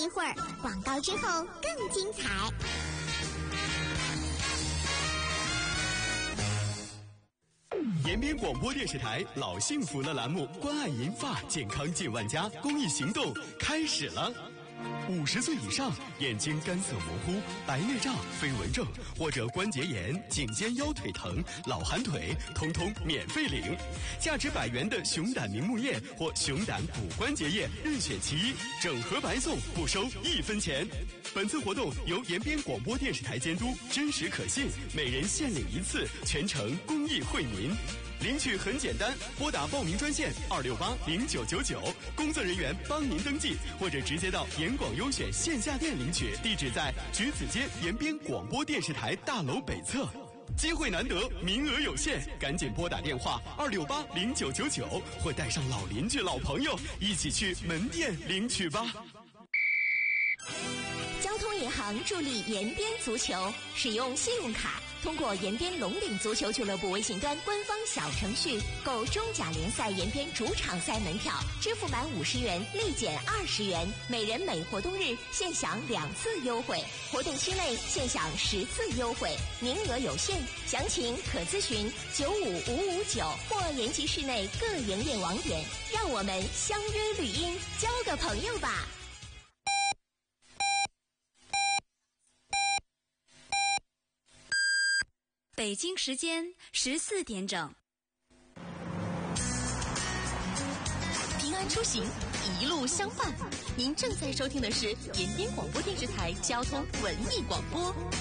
一会儿，广告之后更精彩。 延边广播电视台老幸福了栏目关爱银发健康近万家公益行动开始了。50岁以上眼睛干涩模糊、白内障、飞蚊症或者关节炎、颈肩腰腿疼、老寒腿，通通免费领。价值100元的熊胆明目液或熊胆骨关节液任选其一，整盒白送，不收1分钱。本次活动由延边广播电视台监督，真实可信，每人限领1次，全程公益惠民。领取很简单，拨打报名专线2680999，工作人员帮您登记，或者直接到延广优选线下店领取，地址在橘子街延边广播电视台大楼北侧。机会难得，名额有限，赶紧拨打电话2680999，或带上老邻居、老朋友一起去门店领取吧。 交通银行助力延边足球，使用信用卡，通过延边龙岭足球俱乐部微信端官方小程序购中甲联赛延边主场赛门票，支付满50元立减20元，每人每活动日现享2次优惠，活动期内现享10次优惠，名额有限，详情可咨询95559或延吉市内各营业网点。让我们相约绿荫，交个朋友吧。 北京时间14点整。 平安出行，一路相伴。您正在收听的是延边广播电视台交通文艺广播。